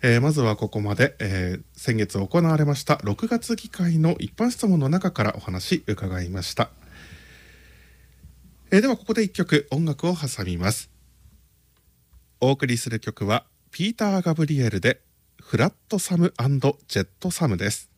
まずはここまで、先月行われました6月議会の一般質問の中からお話伺いました。ではここで一曲音楽を挟みます。お送りする曲はピーター・ガブリエルでフラットサム&ジェットサムです。